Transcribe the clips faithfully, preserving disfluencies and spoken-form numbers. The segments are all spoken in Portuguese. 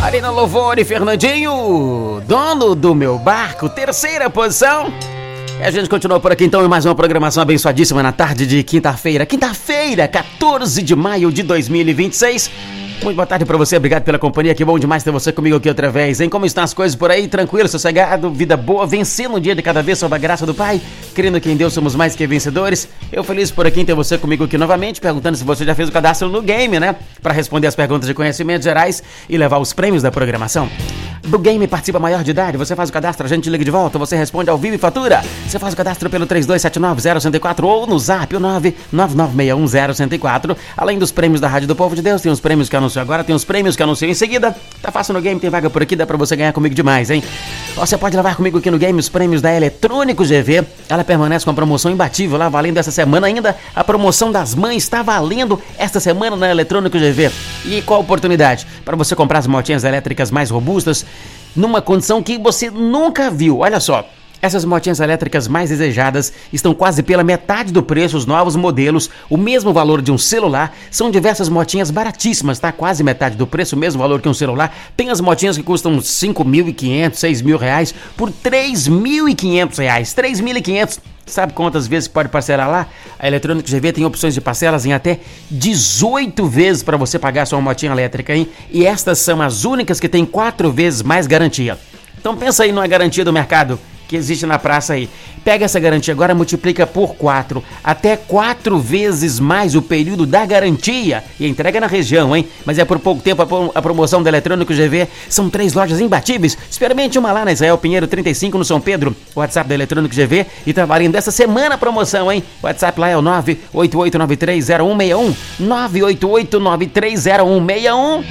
Marina Louvore, Fernandinho, dono do meu barco, terceira posição. E a gente continua por aqui então em mais uma programação abençoadíssima na tarde de quinta-feira. Quinta-feira, quatorze de maio de dois mil e vinte e seis. Muito boa tarde pra você, obrigado pela companhia, que bom demais ter você comigo aqui outra vez, hein? Como estão as coisas por aí? Tranquilo, sossegado, vida boa, vencendo um dia de cada vez sob a graça do Pai, crendo que em Deus somos mais que vencedores. Eu feliz por aqui em ter você comigo aqui novamente, perguntando se você já fez o cadastro no game, né? Pra responder as perguntas de conhecimentos gerais e levar os prêmios da programação. Do game participa maior de idade, você faz o cadastro, a gente liga de volta, você responde ao vivo e fatura. Você faz o cadastro pelo três dois sete nove zero um zero quatro ou no zap o nove nove nove seis um zero um zero quatro. Além dos prêmios da Rádio do Povo de Deus, tem os prêmios que anuncio agora, tem os prêmios que anuncio em seguida. Tá fácil no game, tem vaga por aqui, dá pra você ganhar comigo demais, hein? Você pode levar comigo aqui no game os prêmios da Eletrônico G V. Ela permanece com a promoção imbatível lá, valendo essa semana ainda. A promoção das mães está valendo esta semana na Eletrônico G V. E qual a oportunidade? Para você comprar as motinhas elétricas mais robustas, numa condição que você nunca viu. Olha só, essas motinhas elétricas mais desejadas estão quase pela metade do preço, os novos modelos, o mesmo valor de um celular. São diversas motinhas baratíssimas, tá? Quase metade do preço, o mesmo valor que um celular. Tem as motinhas que custam cinco mil e quinhentos, seis mil reais por três mil e quinhentos reais. três mil e quinhentos. Sabe quantas vezes pode parcelar lá? A Eletrônico G V tem opções de parcelas em até dezoito vezes para você pagar sua motinha elétrica, hein? E estas são as únicas que têm quatro vezes mais garantia. Então pensa aí numa garantia do mercado que existe na praça aí. Pega essa garantia agora, multiplica por quatro, até quatro vezes mais o período da garantia e entrega na região, hein? Mas é por pouco tempo a promoção da Eletrônico G V. São três lojas imbatíveis. Experimente uma lá na Israel Pinheiro trinta e cinco, no São Pedro. O WhatsApp da Eletrônico G V e tá valendo essa semana a promoção, hein? O WhatsApp lá é o nove oito oito nove três zero um seis um, nove oito oito nove três zero um seis um.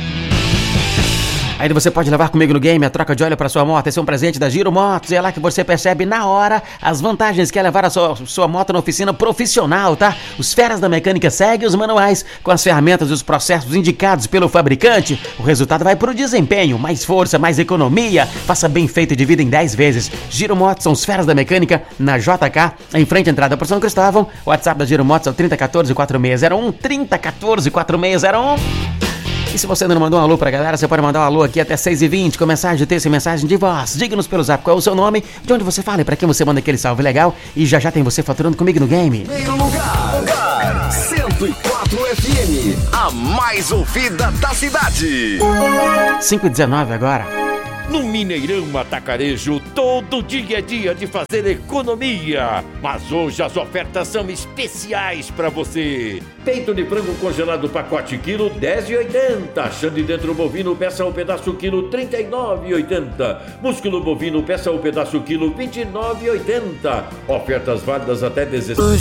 Aí você pode levar comigo no game a troca de óleo para sua moto. Esse é um presente da Giro Motos. É lá que você percebe na hora as vantagens que é levar a sua, sua moto na oficina profissional, tá? Os feras da mecânica seguem os manuais com as ferramentas e os processos indicados pelo fabricante. O resultado vai pro desempenho, mais força, mais economia. Faça bem feito e divida em dez vezes. Giro Motos são os feras da mecânica na J K, em frente à entrada por São Cristóvão. O WhatsApp da Giro Motos é o trinta quatorze quatro seis zero um, trinta quatorze quatro seis zero um. E se você ainda não mandou um alô pra galera, você pode mandar um alô aqui até seis e vinte, com mensagem de texto e mensagem de voz. Diga-nos pelo zap qual é o seu nome, de onde você fala e pra quem você manda aquele salve legal. E já já tem você faturando comigo no game. Primeiro lugar, lugar cento e quatro F M, a mais ouvida da cidade. cinco e dezenove agora. No Mineirão Atacarejo, todo dia é dia de fazer economia. Mas hoje as ofertas são especiais para você. Peito de frango congelado pacote quilo dez reais e oitenta centavos. Chande dentro bovino peça o pedaço quilo trinta e nove reais e oitenta centavos. Músculo bovino peça o pedaço quilo vinte e nove reais e oitenta centavos. Ofertas válidas até dezesseis.